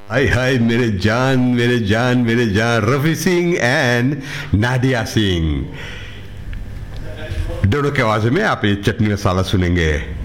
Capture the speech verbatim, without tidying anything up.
हाय हाय मेरे जान मेरे जान मेरे जान, रफी सिंह एंड नादिया सिंह, दोनों की आवाज में आप ये चटनी मसाला सुनेंगे।